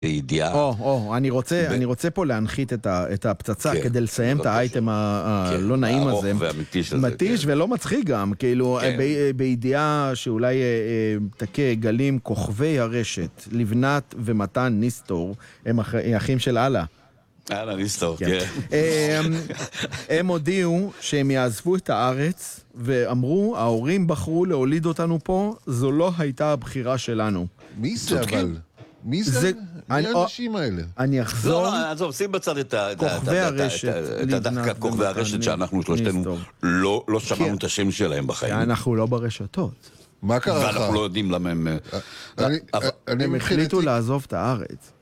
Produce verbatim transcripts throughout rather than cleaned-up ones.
ידיעה. או, או, אני רוצה, אני רוצה פה להנחית את הפצצה כדי לסיים את האייטם הלא נעים הזה. הארוך והמתיש הזה. מתיש ולא מצחיק גם, כאילו, בידיעה שאולי תקה גלים כוכבי הרשת, לבנת ומתן ניסטור, הם אחים של אללה. אללה ניסטור, כן. הם הודיעו שהם יעזבו את הארץ, ואמרו, ההורים בחרו להוליד אותנו פה, זו לא הייתה הבחירה שלנו. מי זה אבל? מי זה? מי האנשים האלה? אני אחזור. לא, לא, עזוב, שים בצד את כוכבי הרשת. את דווקא כוכבי הרשת שאנחנו שלושתנו לא שמענו את השם שלהם בחיים. אנחנו לא ברשתות. מה קרה לך? ואנחנו לא יודעים למה הם... הם החליטו לעזוב את הארץ.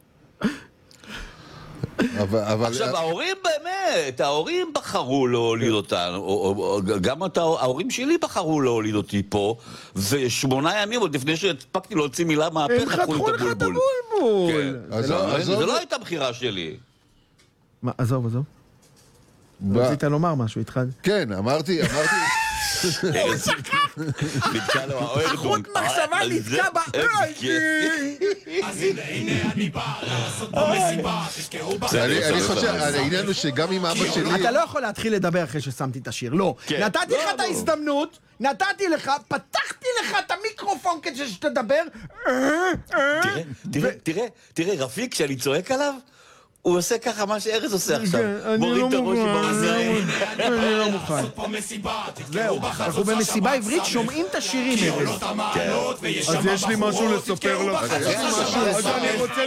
עכשיו, ההורים באמת, ההורים בחרו להוליד אותנו, גם ההורים שלי בחרו להוליד אותי פה, ושמונה ימים עוד לפני שהספקתי להוציא מילה מהפה, הם חתכו לך את הבולבול. זה לא הייתה בחירה שלי. מה, עזוב, עזוב. רצית לומר משהו, התחד? כן, אמרתי, אמרתי... נתקע לו האוהר. חוט מחשבה נתקע באוהר. אז הנה, הנה אני בא לעשות במסיבה, תשכחו בחיים. אני חושב, העניין הוא שגם עם אבא שלי... אתה לא יכול להתחיל לדבר אחרי ששמתי את השיר, לא. נתתי לך את ההזדמנות, נתתי לך, פתחתי לך את המיקרופון כדי שתדבר. תראה, תראה, תראה, רפיק, כשאני צועק עליו, הוא עושה ככה מה שארז עושה עכשיו. מוריד את הראש עם הרזיים. אני לא מוכן. זהו, אנחנו במסיבה עברית שומעים את השירים, ארז. אז יש לי משהו לספר לך. אז אני רוצה